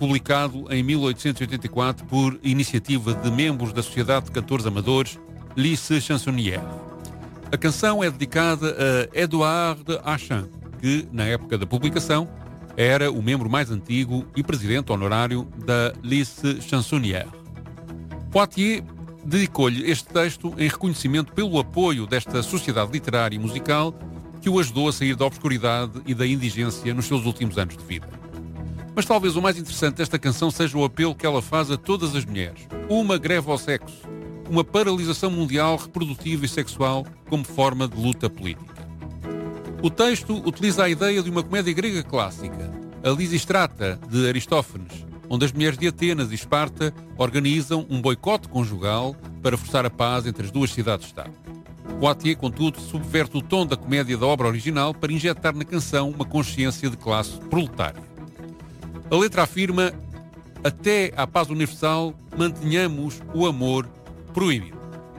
publicado em 1884 por iniciativa de membros da Sociedade de Cantores Amadores Lycée Chansonnière. A canção é dedicada a Édouard Achin, que, na época da publicação, era o membro mais antigo e presidente honorário da Lycée Chansonnière. Poitiers dedicou-lhe este texto em reconhecimento pelo apoio desta sociedade literária e musical que o ajudou a sair da obscuridade e da indigência nos seus últimos anos de vida. Mas talvez o mais interessante desta canção seja o apelo que ela faz a todas as mulheres. Uma greve ao sexo, uma paralisação mundial reprodutiva e sexual como forma de luta política. O texto utiliza a ideia de uma comédia grega clássica, a Lisistrata, de Aristófanes, onde as mulheres de Atenas e Esparta organizam um boicote conjugal para forçar a paz entre as duas cidades-estado. Poitiers, contudo, subverte o tom da comédia da obra original para injetar na canção uma consciência de classe proletária. A letra afirma: até à paz universal mantenhamos o amor proibido.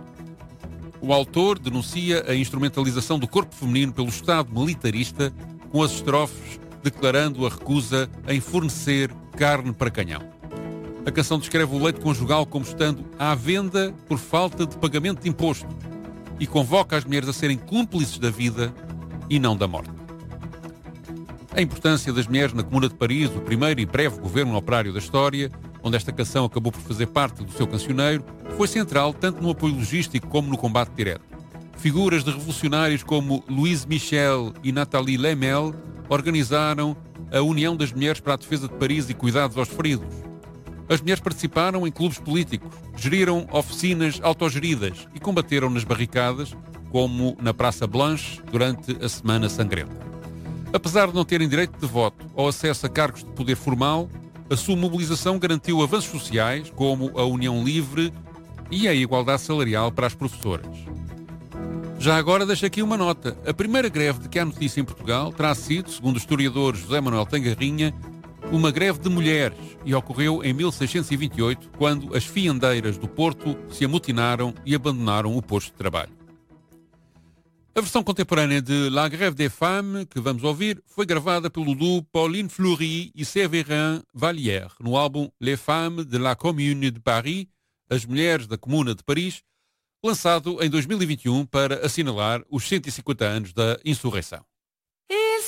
O autor denuncia a instrumentalização do corpo feminino pelo Estado militarista, com as estrofes declarando a recusa em fornecer carne para canhão. A canção descreve o leito conjugal como estando à venda por falta de pagamento de imposto e convoca as mulheres a serem cúmplices da vida e não da morte. A importância das mulheres na Comuna de Paris, o primeiro e breve governo operário da história, onde esta canção acabou por fazer parte do seu cancioneiro, foi central tanto no apoio logístico como no combate direto. Figuras de revolucionários como Louise Michel e Nathalie Lemel organizaram a União das Mulheres para a Defesa de Paris e Cuidados aos Feridos. As mulheres participaram em clubes políticos, geriram oficinas autogeridas e combateram nas barricadas, como na Praça Blanche, durante a Semana Sangrenta. Apesar de não terem direito de voto ou acesso a cargos de poder formal, a sua mobilização garantiu avanços sociais, como a União Livre e a igualdade salarial para as professoras. Já agora deixo aqui uma nota. A primeira greve de que há notícia em Portugal terá sido, segundo o historiador José Manuel Tangarrinha, uma greve de mulheres e ocorreu em 1628, quando as fiandeiras do Porto se amotinaram e abandonaram o posto de trabalho. A versão contemporânea de La Grève des Femmes, que vamos ouvir, foi gravada pelo duo Pauline Fleury e Séverin Vallière, no álbum Les Femmes de la Commune de Paris, As Mulheres da Comuna de Paris, lançado em 2021 para assinalar os 150 anos da insurreição.